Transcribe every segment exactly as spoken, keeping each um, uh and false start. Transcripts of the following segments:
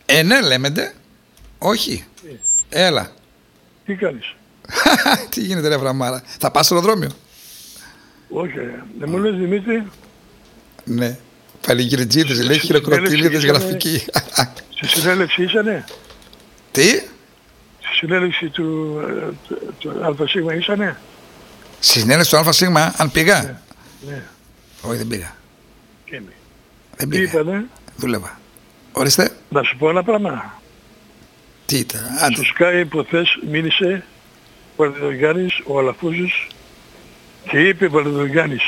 Ε, ναι, λέμε. Όχι. Ε. Έλα. Τι κάνεις? Τι γίνεται ρε Βραμάρα? Θα πας στο αεροδρόμιο? Όχι, δεν μου λες Δημήτρη? Ναι. Παλιγυριτζίδες, λέει, χειροκροτήλιδες γραφική. Στη συνέλευση ήσανε? Τι? Στη συνέλευση του, του, του ΑΣ ήσανε? Στη συνέλευση του ΑΣ, αν πήγα? Ναι. Ναι. Όχι, δεν πήγα. Και είμαι. Δεν Τι πήγα. είπανε? Δούλευα. Ορίστε. Να σου πω ένα πράγμα. Τι ήταν? Στο Sky προχθές μίλησε ο Βαρδινογιάννης, ο Αλαφούζος, και είπε ο Βαρδινογιάννης,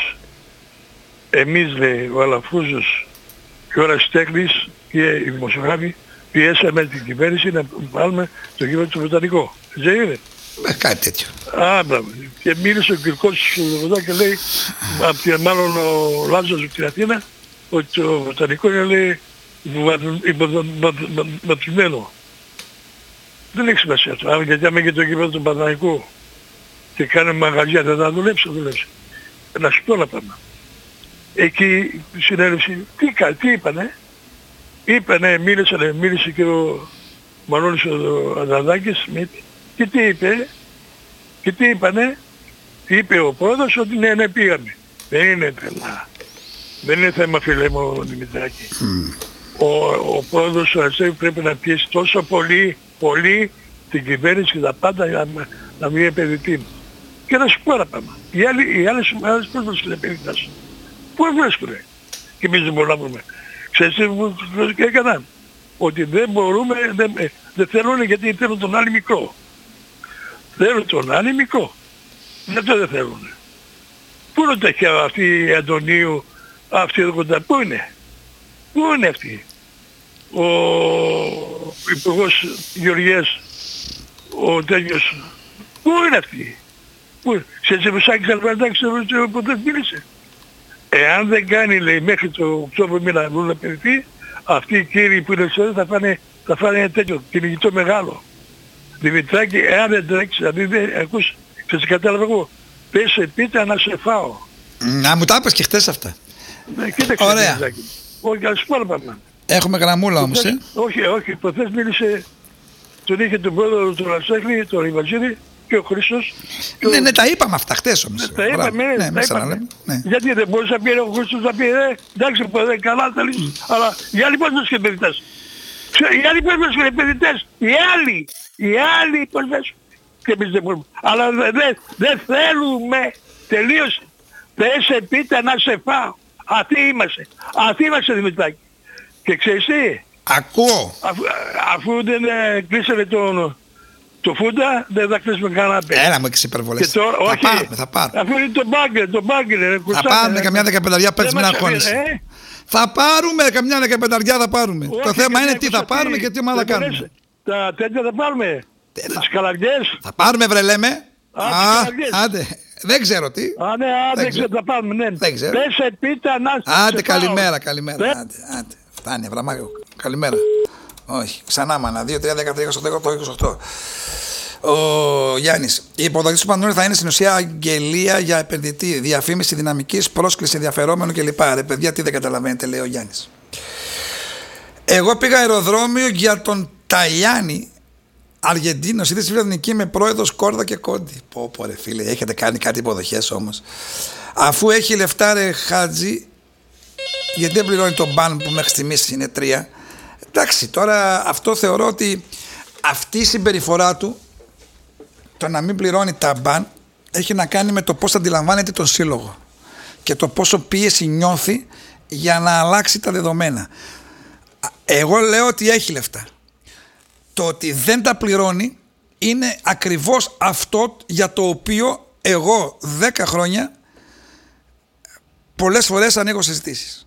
εμείς, λέει, ο Αλαφούζος και ο Ραστέχνης και οι δημοσιογράφοι πιέσαμε την κυβέρνηση να βάλουμε το γήπεδο του Βοτανικό. Δεν είναι? Ε, κάτι τέτοιο. Α, μπράβο. Και μίλησε ο Κυρκός και λέει, μάλλον ο Λάζος από την Αθήνα, ότι το Βοτανικό είναι, λέει, υποδοματισμένο. Δεν έχει σημασία αυτό. Αλλά γιατί άμα και το γήπεδο του Παναθηναϊκού και κάνει μαγαζιά, δεν θα δουλέψει, θα δουλέψει. Να σου πω ένα πράγμα. Εκεί η συνέλευση, τι, τι είπανε? Είπανε, μίλησε, μίλησε και ο Μανώλης ο Αδαδάκης, και τι είπε? Και τι είπανε? Είπε ο πρόεδρος ότι ναι, ναι, πήγαμε. Δεν είναι τρελά. Δεν είναι θέμα, φίλε μου, Δημητράκη. Mm. Ο, ο πρόεδρος του ΑΣΕΒ πρέπει να πιέσει τόσο πολύ, πολύ την κυβέρνηση και τα πάντα για να, να μην επενδυτεί. Και να σου πω ένα πράγμα. Οι άλλοι, οι άλλες ομάδες πώς βρίσκουν επενδυτάς? Πώς βρίσκουνε? Και εμείς δεν μπορούμε να πούμε. Ξέρεις τι και έκαναν? Ότι δεν μπορούμε, δεν, δεν θέλουν γιατί θέλουν τον άλλο μικρό. Θέλουν τον άλλο μικρό. Δεν το δεν θέλουν. Πού είναι τέτοια αυτή η Αντωνίου, αυτή η κοντά, πού είναι? Πού είναι αυτή? Ο Υπουργός Γεωργίας, ο τέτοιος, πού είναι αυτή? Πού? Σε Τσεβουσάκης Αλβαντάκης ποτέ μίλησε. Εάν δεν κάνει, λέει, μέχρι το Οκτώβριο μήνα να επενδυτεί, αυτοί οι κύριοι που είναι σε θα φάνε, θα φάνε ένα τέτοιο κυνηγητό μεγάλο. Δημητράκη, εάν δεν τρέξεις, δηλαδή δεν ακούς, ξέρεις, κατάλαβα εγώ, πέσε πίτα να σε φάω. Να μου τα είπες και χτες αυτά. Ναι, κοίταξε, ωραία. Δημητράκη. Όχι, ας πω πράγμα. Έχουμε γραμμούλα όμως, ε. Όχι, όχι, προχθές μίλησε, τον είχε τον πρόεδρο του Ρασέχνη, τον Ριβαζίδη, και ο Χρήστος. Ναι, ναι, τα είπαμε αυτά χτες όμως. Τα είπαμε, ναι, τα είπαμε. Ναι. Γιατί δεν μπορούσε να πει ο Χρήστος να πει, ε, εντάξει, δεν καλά τα λύσεις, mm. αλλά οι άλλοι πώς βρίσκουν επενδυτές? Οι άλλοι πώς βρίσκουν επενδυτές? Οι άλλοι, οι άλλοι πώς βρίσκουν? Και εμείς δεν μπορούμε. Αλλά δεν δε, δε θέλουμε, τελείωσε. Πέσε πίτα να σε φάω. Αυτοί είμαστε. Αυτοί είμαστε, Δημητράκη. Και ξέρεις τι? Ακούω. Αφού, αφού δεν ε, κλείσανε τον... το φούντα, δεν θα κλείσουμε κανένα πέρα. Έλα μου και σε υπερβολές. Και τώρα, θα όχι, πάρουμε, θα πάρουμε. Αφού είναι το μπάγκερ, το μπάγκερ. Θα πάρουμε καμιά δεκαπενταριά, πέτσε μια αγχώνηση. Ε? Θα πάρουμε καμιά δεκαπενταριά, θα πάρουμε. Όχι, το θέμα είναι τι θα πάρουμε και τι ομάδα κάνουμε. Τα τέτοια θα πάρουμε. Τις καλαριές. Θα πάρουμε, βρε λέμε. Α, Α, άντε. Δεν ξέρω τι. Α, ναι, άντε, ξέρω, θα πάρουμε, ναι. Δεν ξέρω. Πέσε πίτα να... Άντε, καλημέρα, καλημέρα. Άντε, άντε. Φτάνει, Αβραμάκο. Καλημέρα. Όχι, ξανά μάνα. δύο, τρία, δέκα, είκοσι οκτώ, είκοσι οκτώ. Ο Γιάννης. Η υποδοχή του Παναθηναϊκού θα είναι στην ουσία αγγελία για επενδυτή. Διαφήμιση δυναμικής, πρόσκληση ενδιαφερόμενου κλπ. Ρε παιδιά, τι δεν καταλαβαίνετε, λέει ο Γιάννης. Εγώ πήγα αεροδρόμιο για τον Ταλιάνη, Αργεντίνος, είδε στη Βρετανική με πρόεδρος Κόρδα και Κόντι. Πω πω ρε φίλε, έχετε κάνει κάτι υποδοχές όμως. Αφού έχει λεφτά ρε Χάτζη, γιατί δεν πληρώνει τον μπαν που μέχρι στιγμής είναι τρία. Εντάξει, τώρα αυτό θεωρώ ότι αυτή η συμπεριφορά του, το να μην πληρώνει τα μπαν, έχει να κάνει με το πώς αντιλαμβάνεται τον σύλλογο και το πόσο πίεση νιώθει για να αλλάξει τα δεδομένα. Εγώ λέω ότι έχει λεφτά. Το ότι δεν τα πληρώνει είναι ακριβώς αυτό για το οποίο εγώ δέκα χρόνια πολλές φορές ανοίγω συζητήσεις.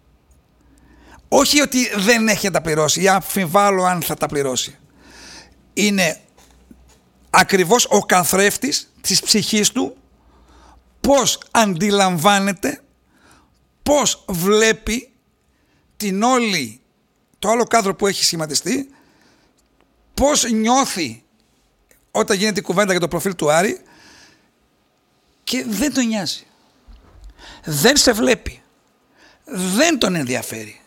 Όχι ότι δεν έχει να τα πληρώσει ή αμφιβάλλω αν θα τα πληρώσει. Είναι ακριβώς ο καθρέφτης της ψυχής του, πώς αντιλαμβάνεται, πώς βλέπει την όλη, το άλλο κάδρο που έχει σχηματιστεί, πώς νιώθει όταν γίνεται η κουβέντα για το προφίλ του Άρη και δεν τον νοιάζει. Δεν σε βλέπει. Δεν τον ενδιαφέρει.